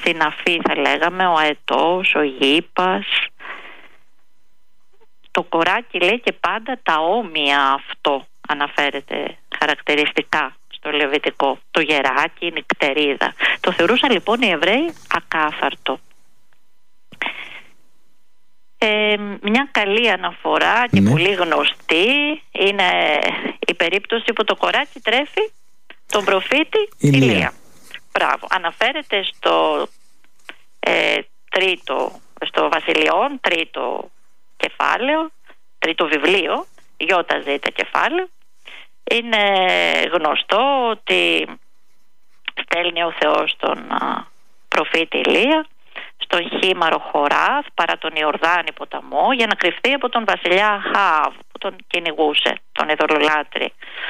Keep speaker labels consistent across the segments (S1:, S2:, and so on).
S1: συναφή θα λέγαμε, ο αετός, ο γήπας. Το κοράκι λέει και πάντα τα όμοια, αυτό αναφέρεται χαρακτηριστικά στο Λεβιτικό. Το γεράκι, η νυκτερίδα. Το θεωρούσαν λοιπόν οι Εβραίοι ακάθαρτο. Μια καλή αναφορά και πολύ γνωστή είναι η περίπτωση που το κοράκι τρέφει τον προφήτη Ηλία. Μπράβο. Αναφέρεται στο στο Βασιλειών, τρίτο κεφάλαιο, τρίτο βιβλίο, ΙΖ κεφάλαιο. Είναι γνωστό ότι στέλνει ο Θεός τον προφήτη Ηλία στον χήμαρο Χοράθ παρά τον Ιορδάνη ποταμό για να κρυφτεί από τον βασιλιά Αχάβ που τον κυνηγούσε, τον ειδωλολάτρη.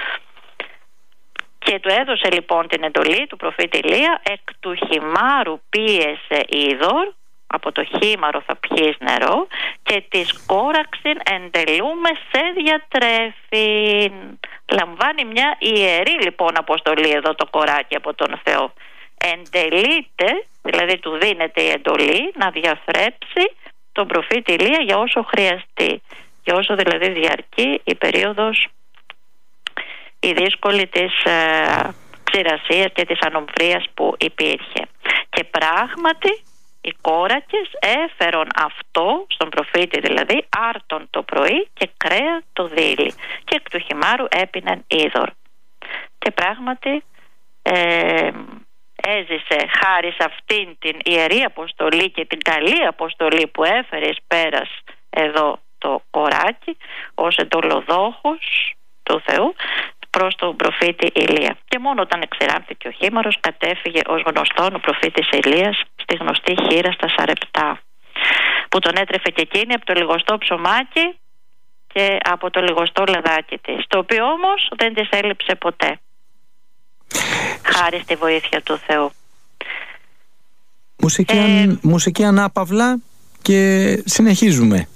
S1: Και του έδωσε λοιπόν την εντολή του προφήτη Ηλία: εκ του χυμάρου πίεσε είδωρ, από το χήμαρο θα πιείς νερό, και της κόραξην εντελούμε σε διατρέφην. Λαμβάνει μια ιερή λοιπόν αποστολή εδώ το κοράκι από τον Θεό. Εντελείται, δηλαδή του δίνεται η εντολή να διαθρέψει τον προφήτη Ηλία για όσο χρειαστεί, για όσο δηλαδή διαρκεί η περίοδος η δύσκολη της ξηρασίας και της ανομφρίας που υπήρχε. Και πράγματι οι κόρακες έφερον αυτό, στον προφήτη δηλαδή, άρτον το πρωί και κρέα το δίλη, και εκ του χυμάρου έπινεν είδωρ. Και πράγματι έζησε χάρη σε αυτήν την ιερή αποστολή και την καλή αποστολή που έφερε εις πέρας εδώ το κοράκι ως εντολοδόχος του Θεού προς τον προφήτη Ηλία. Και μόνο όταν εξεράμφθηκε ο χήμαρος κατέφυγε ως γνωστόν ο προφήτης Ηλίας στη γνωστή χήρα στα Σαρεπτά, που τον έτρεφε και εκείνη από το λιγοστό ψωμάκι και από το λιγοστό λαδάκι της, το οποίο όμως δεν της έλειψε ποτέ, χάρη στη βοήθεια του Θεού.
S2: Μουσική ανάπαυλα και συνεχίζουμε.